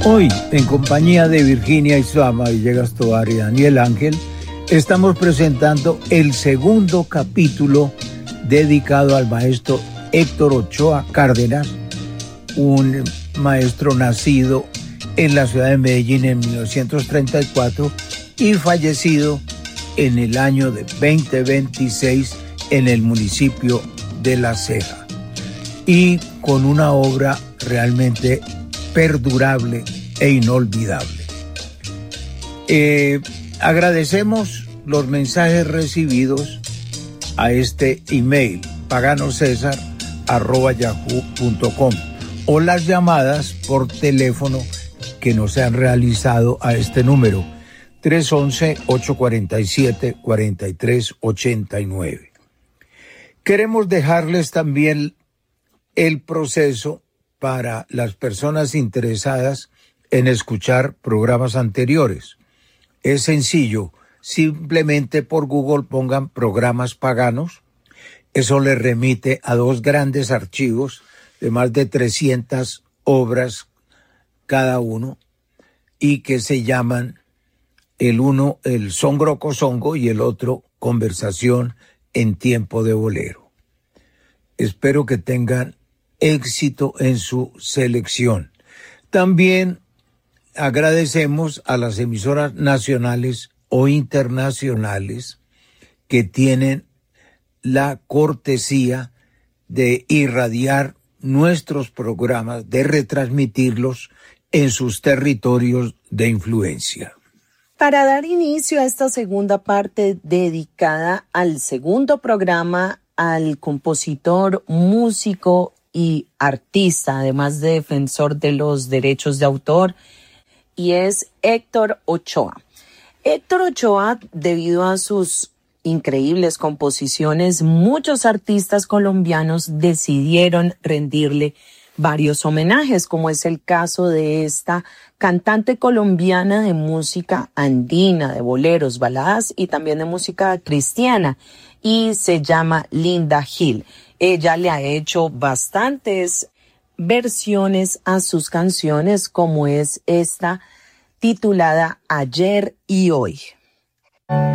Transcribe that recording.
Hoy, en compañía de Virginia Islama, Villegas Tovar y Daniel Ángel, estamos presentando el segundo capítulo dedicado al maestro Héctor Ochoa Cárdenas, un maestro nacido en la ciudad de Medellín en 1934 y fallecido en el año de 2026 en el municipio de La Ceja. Y con una obra realmente perdurable e inolvidable. Agradecemos los mensajes recibidos a este email paganosesar@yahoo.com o las llamadas por teléfono que nos han realizado a este número 311-847-4389. Queremos dejarles también el proceso para las personas interesadas en escuchar programas anteriores. Es sencillo, simplemente por Google pongan programas paganos. Eso les remite a dos grandes archivos de más de 300 obras cada uno y que se llaman el uno el Songroco Songo y el otro Conversación en tiempo de bolero. Espero que tengan éxito en su selección. También agradecemos a las emisoras nacionales o internacionales que tienen la cortesía de irradiar nuestros programas, de retransmitirlos en sus territorios de influencia. Para dar inicio a esta segunda parte dedicada al segundo programa, al compositor, músico y artista, además de defensor de los derechos de autor, y es Héctor Ochoa. Héctor Ochoa, debido a sus increíbles composiciones, muchos artistas colombianos decidieron rendirle varios homenajes, como es el caso de esta cantante colombiana de música andina, de boleros, baladas y también de música cristiana, y se llama Linda Gil. Ella le ha hecho bastantes versiones a sus canciones, como es esta titulada Ayer y Hoy.